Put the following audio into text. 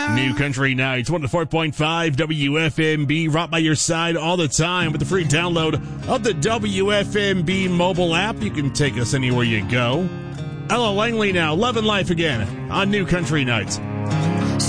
New Country Nights, 104.5 WFMB, right by your side all the time with the free download of the WFMB mobile app. You can take us anywhere you go. Ella Langley now, Love and Life again on New Country Nights.